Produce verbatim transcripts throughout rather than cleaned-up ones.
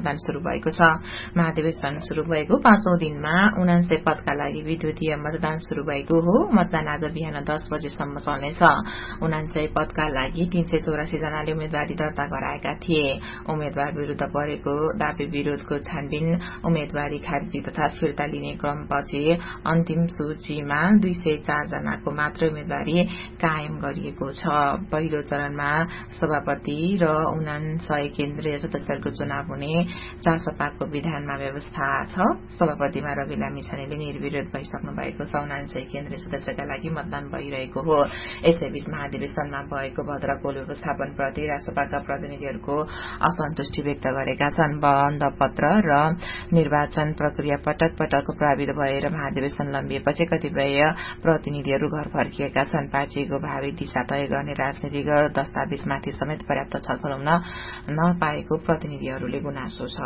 मतदान शुरू भएको छ। महाधिवेशन शुरू भएको पाँचौं दिनमा उनान्सय पदका लागि विद्युतीय मतदान शुरू भएको हो। मतदान आज बिहान दस बजेसम्म चल्नेछ। उनान्सय पदका लागि तीन सय चौरासी जनाले उम्मेद्वारी दर्ता गराएका थिए। उम्मेद्वार विरूद्ध परेको दावी विरोधको छानबिन, उम्मेद्वारी खारिजी तथा फिर्ता लिने क्रमपछि अन्तिम सूचीमा दुई सय चार जनाको मात्र उम्मेद्वारी कायम गरिएको छ। पहिलो चरणमा सभापति र उनान्सय केन्द्रीय सदस्यहरूको चुनाव हुने रासपाको विधानमा व्यवस्था छ। सभापतिमा रवि लामिछानेले निर्विरोध भइसक्नु भएको छ। उनान्सय केन्द्रीय सदस्यका लागि मतदान भइरहेको हो। यसैबीच महाधिवेशनमा भएको भद्रकोल व्यवस्थापनप्रति रासपाका प्रतिनिधिहरूको असन्तुष्टि व्यक्त गरेका छन्। बन्द पत्र र निर्वाचन प्रक्रिया पटक पटक प्रभावित भएर महाधिवेशन लम्बिएपछि कतिपय प्रतिनिधिहरू घर फर्किएका छन्। पार्टीको भावी दिशा तय गर्ने राजनीतिक दस्तावेजमाथि समेत पर्याप्त छलफल हुन नपाएको प्रतिनिधिहरूले गुनासो छ।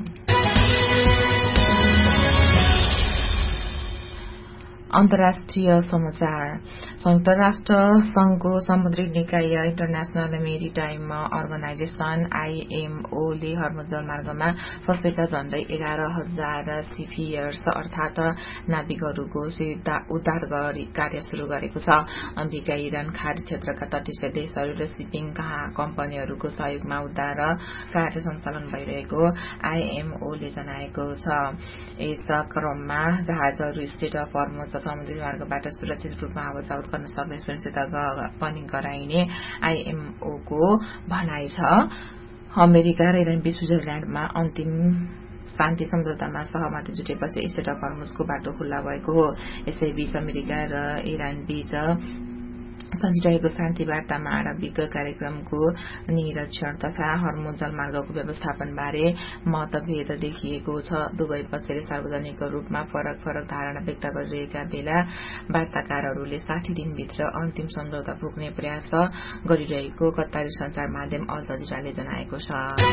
अन्तर्राष्ट्रिय समाचार। संयुक्त राष्ट्र संघको समुद्री निकाय इन्टरनेशनल मेरीटाइम अर्गनाइजेशन आईएमओ ले हर्मुज जलमार्गमा फँसेका झण्डै एघार हजार सिफियर्स अर्थात नाविकहरूको उद्धार कार्य शुरू गरेको छ। अमेरिका, इरान, खाडी क्षेत्रका तटीय देशहरू र सिपिङ कम्पनीहरूको सहयोगमा उद्धार कार्य सञ्चालन भइरहेको आईएमओ ले जनाएको छ। यस क्रममा जहाजहरू स्टेट अफ हर्मुज समुद्री मार्गबाट सुरक्षित रूपमा आवाजावट गर्न सक्ने सुनिश्चित पनि गराइने आईएमओ को भनाइ छ। अमेरिका र इरान बीच स्विजरल्याण्डमा अन्तिम शान्ति सम्झौतामा सहमति जुटेपछि स्टेट अफ हर्मुजको बाटो खुल्ला भएको हो। यसैबीच अमेरिका र इरान बीच चलिरहेको शान्ति वार्तामा आणविक कार्यक्रमको निरीक्षण तथा हर्मुज जलमार्गको व्यवस्थापनबारे मतभेद देखिएको छ। दुवै पक्षले सार्वजनिक रूपमा फरक फरक धारणा व्यक्त गरिरहेका बेला वार्ताकारहरूले साठी दिनभित्र अन्तिम सम्झौता पुग्ने प्रयास गरिरहेको कतारी संचार माध्यम अल जजिराले जनाएको छ।